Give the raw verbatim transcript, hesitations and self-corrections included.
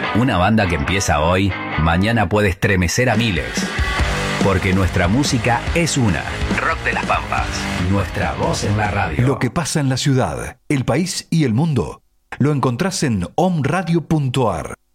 Una banda que empieza hoy, mañana puede estremecer a miles. Porque nuestra música es una. Rock de las Pampas. Nuestra voz en la radio. Lo que pasa en la ciudad, el país y el mundo lo encontrás en om radio punto ar.